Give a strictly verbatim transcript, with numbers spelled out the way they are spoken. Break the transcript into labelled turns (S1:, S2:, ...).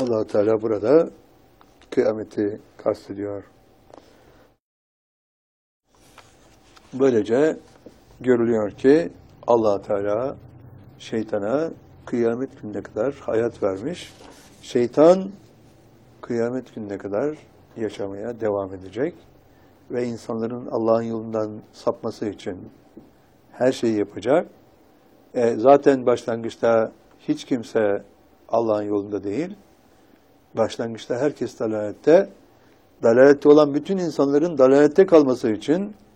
S1: Allah Teala burada kıyameti kastediyor. Böylece görülüyor ki Allah Teala şeytana kıyamet gününe kadar hayat vermiş. Şeytan kıyamet gününe kadar yaşamaya devam edecek ve insanların Allah'ın yolundan sapması için her şeyi yapacak. E, zaten başlangıçta hiç kimse Allah'ın yolunda değil. Başlangıçta herkes dalalette. Dalalette olan bütün insanların dalalette kalması için